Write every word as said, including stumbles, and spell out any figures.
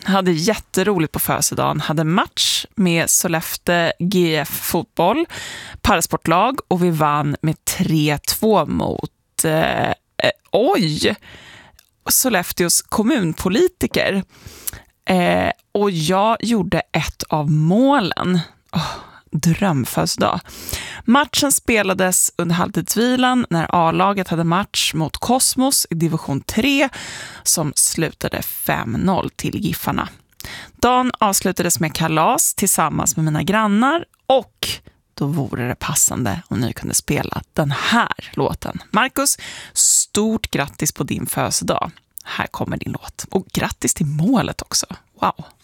hade jätteroligt på födelsedagen. Hade match med Sollefteå G F fotboll, parasportlag, och vi vann med tre två mot eh, eh, oj, Sollefteås kommunpolitiker. Eh, och jag gjorde ett av målen. Oh, drömfödelsedag. Matchen spelades under halvtidsvilan när A-laget hade match mot Kosmos i division tre som slutade fem noll till Giffarna. Dagen avslutades med kalas tillsammans med mina grannar, och då vore det passande om ni kunde spela den här låten. Marcus, stort grattis på din födelsedag. Här kommer din låt. Och grattis till målet också. Wow.